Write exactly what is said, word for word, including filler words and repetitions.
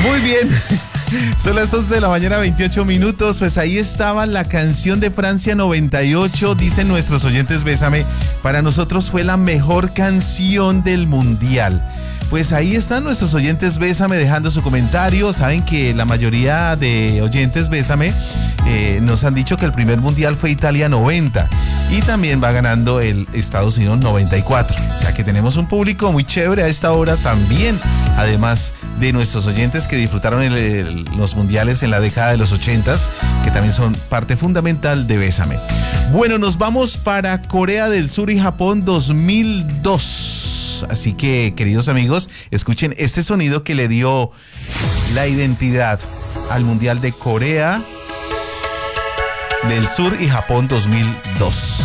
Muy bien. Son las once de la mañana, veintiocho minutos. Pues ahí estaba la canción de Francia noventa y ocho. Dicen nuestros oyentes, Bésame, para nosotros fue la mejor canción del mundial. Pues ahí están nuestros oyentes, Bésame, dejando su comentario. Saben que la mayoría de oyentes, Bésame, eh, nos han dicho que el primer mundial fue Italia noventa y también va ganando el Estados Unidos noventa y cuatro. O sea que tenemos un público muy chévere a esta hora también, además de nuestros oyentes que disfrutaron el, el, los mundiales en la década de los ochentas, que también son parte fundamental de Bésame. Bueno, nos vamos para Corea del Sur y Japón dos mil dos. Así que, queridos amigos, escuchen este sonido que le dio la identidad al Mundial de Corea del Sur y Japón dos mil dos.